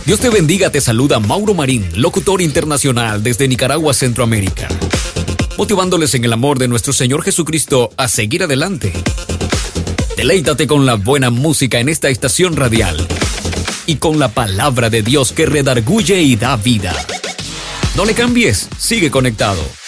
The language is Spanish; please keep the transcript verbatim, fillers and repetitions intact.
Dios te bendiga, te saluda Mauro Marín, locutor internacional desde Nicaragua, Centroamérica, motivándoles en el amor de nuestro Señor Jesucristo a seguir adelante. Deleítate con la buena música en esta estación radial y con la palabra de Dios que redarguye y da vida. No le cambies, sigue conectado.